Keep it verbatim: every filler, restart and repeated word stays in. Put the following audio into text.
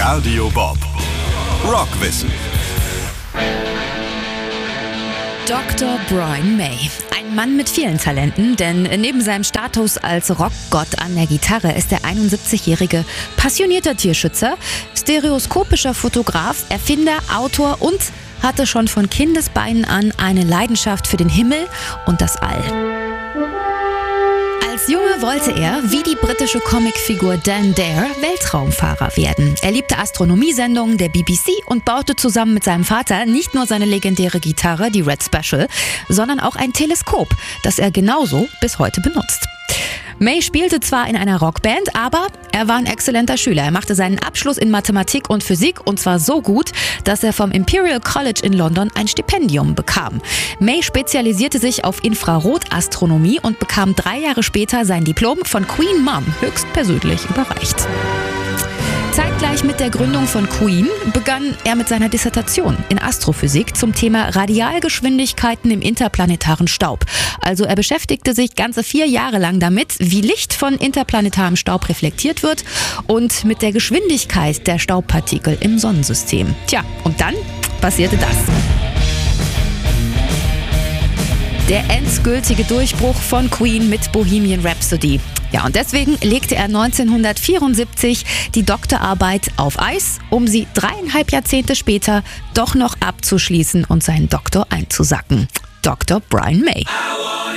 Radio Bob. Rockwissen. Doktor Brian May. Ein Mann mit vielen Talenten, denn neben seinem Status als Rockgott an der Gitarre ist der einundsiebzigjährige passionierter Tierschützer, stereoskopischer Fotograf, Erfinder, Autor und hatte schon von Kindesbeinen an eine Leidenschaft für den Himmel und das All. Als Junge wollte er, wie die britische Comicfigur Dan Dare, Weltraumfahrer werden. Er liebte Astronomiesendungen der B B C und baute zusammen mit seinem Vater nicht nur seine legendäre Gitarre, die Red Special, sondern auch ein Teleskop, das er genauso bis heute benutzt. May spielte zwar in einer Rockband, aber er war ein exzellenter Schüler. Er machte seinen Abschluss in Mathematik und Physik und zwar so gut, dass er vom Imperial College in London ein Stipendium bekam. May spezialisierte sich auf Infrarotastronomie und bekam drei Jahre später sein Diplom von Queen Mum höchstpersönlich überreicht. Zeitgleich mit der Gründung von Queen begann er mit seiner Dissertation in Astrophysik zum Thema Radialgeschwindigkeiten im interplanetaren Staub. Also er beschäftigte sich ganze vier Jahre lang damit, wie Licht von interplanetarem Staub reflektiert wird und mit der Geschwindigkeit der Staubpartikel im Sonnensystem. Tja, und dann passierte das. Der endgültige Durchbruch von Queen mit Bohemian Rhapsody. Ja, und deswegen legte er neunzehnhundertvierundsiebzig die Doktorarbeit auf Eis, um sie dreieinhalb Jahrzehnte später doch noch abzuschließen und seinen Doktor einzusacken. Doktor Brian May.